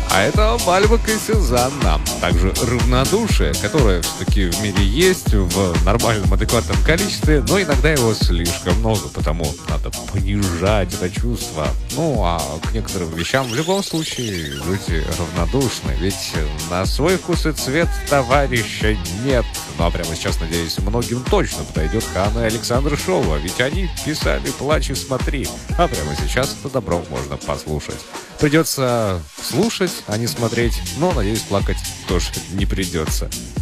А это Бальбок и Сюзанна. Также равнодушие, которое все-таки в мире есть в нормальном, адекватном количестве, но иногда его слишком много, потому надо понижать это чувство. Ну, а к некоторым вещам в любом случае люди равнодушны, ведь на свой вкус и цвет товарища нет. Ну, а прямо сейчас, надеюсь, многим точно подойдет Ханна и Александр Шоу, ведь они писали «Плачь и смотри», а прямо сейчас это добро можно послушать. Придется слушать, а не смотреть, но, надеюсь, плакать тоже не придется.